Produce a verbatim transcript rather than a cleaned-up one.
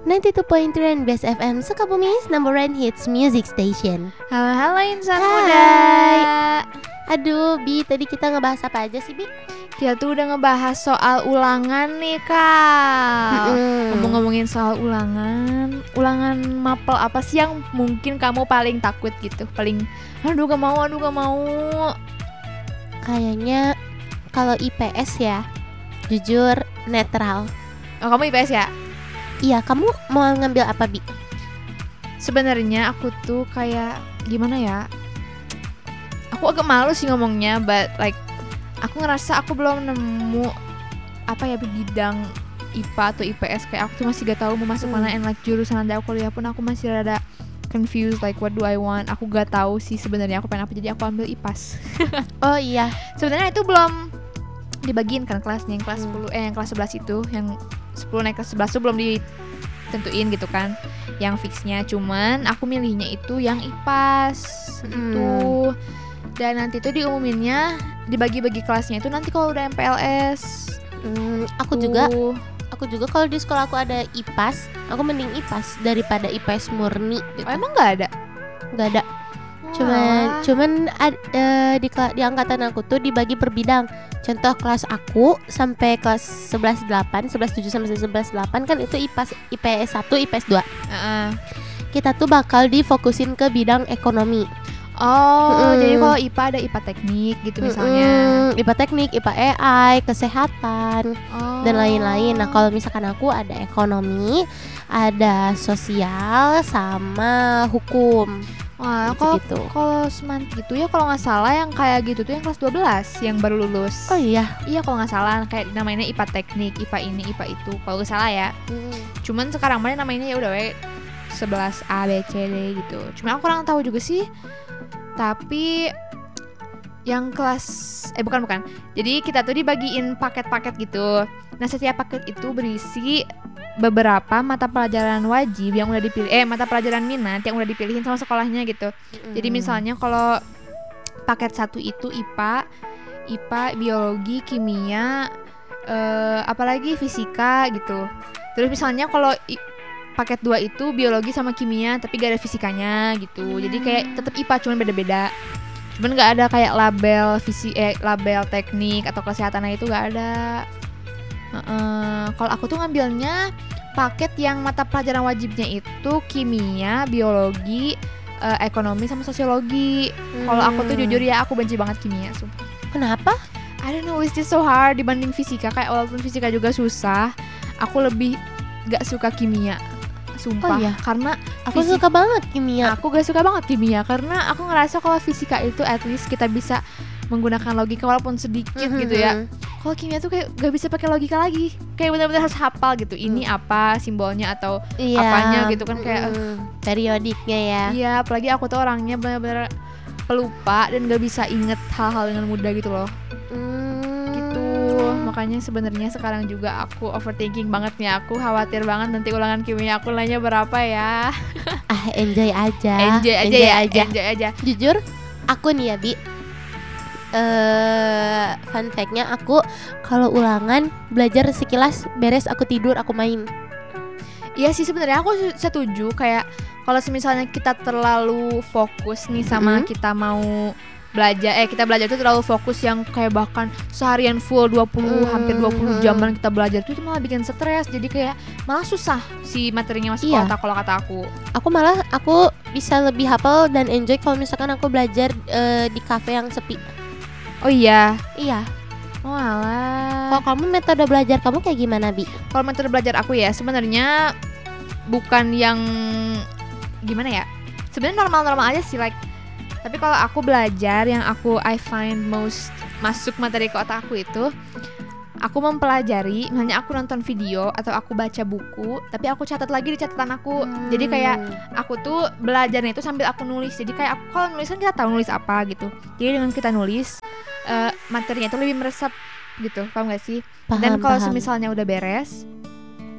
sembilan puluh dua koma tiga Best F M Sukabumi's number one hits music station. Halo halo insan Hai. muda. Aduh Bi, tadi kita ngebahas apa aja sih Bi? Kita tuh udah ngebahas soal ulangan nih kak. Mm-mm. Ngomong-ngomongin soal ulangan, ulangan mapel apa sih yang mungkin kamu paling takut gitu? Paling, aduh gak mau, aduh gak mau. Kayaknya kalau I P S ya, jujur netral. Oh kamu I P S ya? Iya, kamu mau ngambil apa Bi? Sebenarnya aku tuh kayak gimana ya? Aku agak malu sih ngomongnya, but like aku ngerasa aku belum nemu apa ya bidang I P A atau I P S, kayak aku tuh masih gak tahu mau masuk Hmm. mana, and like jurusan nanti aku kuliah pun aku masih rada confused, like what do I want? Aku gak tahu sih sebenarnya aku pengen apa, jadi aku ambil I P A S. Oh iya. Sebenarnya itu belum dibagiin kan kelasnya, yang kelas Hmm. sepuluh eh yang kelas sebelas itu, yang sepuluh naik kelas sebelas tuh belum ditentuin gitu kan yang fixnya, cuman aku milihnya itu yang I P A S gitu. Dan nanti tuh diumuminnya dibagi-bagi kelasnya itu nanti kalau udah M P L S. Hmm, aku Tuh. juga Aku juga kalau di sekolah aku ada I P A S, aku mending I P A S daripada I P S murni gitu. Oh, emang nggak ada? Nggak ada. Cuman Wah. cuman ad, eh, di kela- di angkatan aku tuh dibagi per bidang. Contoh kelas aku sampai kelas sebelas delapan, sebelas tujuh sampai sebelas delapan kan itu I P A S I P S satu, I P S dua. Uh-uh. Kita tuh bakal difokusin ke bidang ekonomi. Oh, Mm-mm. jadi kalau I P A ada I P A teknik gitu misalnya. Mm-mm, I P A teknik, I P A A I, kesehatan, Oh. dan lain-lain. Nah, kalau misalkan aku ada ekonomi, ada sosial sama hukum. Wah, kalau gitu. kalau semangat gitu ya, kalau nggak salah yang kayak gitu tuh yang kelas dua belas yang baru lulus. Oh iya. Iya kalau nggak salah kayak namanya I P A teknik, I P A ini, I P A itu. Kalau nggak salah ya. Cuman sekarang mana namanya ya udah we sebelas A B C D gitu. Cuma aku kurang tahu juga sih. Tapi yang kelas eh bukan bukan. Jadi kita tuh dibagiin paket-paket gitu. Nah, setiap paket itu berisi beberapa mata pelajaran wajib yang udah dipilih eh mata pelajaran minat yang udah dipilihin sama sekolahnya gitu. Jadi misalnya kalau paket satu itu I P A, I P A, biologi, kimia, eh, apalagi fisika gitu. Terus misalnya kalau i- paket dua itu biologi sama kimia tapi gak ada fisikanya gitu. Jadi kayak tetap I P A cuman beda-beda. Cuman gak ada kayak label visi eh label teknik atau kesehatannya itu gak ada. Heeh. Kalau aku tuh ngambilnya paket yang mata pelajaran wajibnya itu kimia, biologi, eh, ekonomi sama sosiologi. Kalau aku tuh jujur ya aku benci banget kimia, sumpah. Kenapa? I don't know, it's just so hard dibanding fisika. Kayak walaupun fisika juga susah, aku lebih gak suka kimia, sumpah. Oh iya? Karena Aku fisik- suka banget kimia. aku gak suka banget kimia karena aku ngerasa kalau fisika itu at least kita bisa menggunakan logika walaupun sedikit Mhm. gitu ya. Kalau kimia tuh kayak gak bisa pakai logika lagi, kayak benar-benar harus hafal gitu. Ini apa simbolnya atau Iya. apanya gitu kan, kayak Mm-mm. periodiknya ya. iya. Apalagi aku tuh orangnya benar-benar pelupa dan gak bisa inget hal-hal dengan mudah gitu loh. Mm. Gitu. Makanya sebenarnya sekarang juga aku overthinking banget nih. Aku khawatir banget nanti ulangan kimia aku nilainya berapa ya. Ah, enjoy aja. Enjoy aja ya, enjoy aja. Jujur, aku nih ya Bi, eh fun fact-nya aku kalau ulangan belajar sekilas beres, aku tidur, aku main. Iya sih sebenarnya aku su- setuju, kayak kalau misalnya kita terlalu fokus nih sama Mhm. kita mau belajar eh kita belajar itu terlalu fokus yang kayak bahkan seharian full dua puluh Mhm. hampir dua puluh jaman kita belajar itu, itu malah bikin stres. Jadi kayak malah susah si materinya masuk ke Iya. otak kalau kata aku. Aku malah aku bisa lebih hafal dan enjoy kalau misalkan aku belajar eh, di kafe yang sepi. Oh iya. Iya. Oh alah. Kalau kamu metode belajar kamu kayak gimana Bi? Kalau metode belajar aku ya sebenarnya bukan yang gimana ya, sebenarnya normal-normal aja sih, like. Tapi kalau aku belajar yang aku I find most masuk materi ke otak aku itu, aku mempelajari, misalnya aku nonton video atau aku baca buku, tapi aku catat lagi di catatan aku. Jadi kayak aku tuh belajarnya itu sambil aku nulis. Jadi kayak aku kalau nulis kan kita tahu nulis apa gitu. Jadi dengan kita nulis uh, materinya itu lebih meresap gitu, paham gak sih? Paham, Dan kalau paham. misalnya udah beres,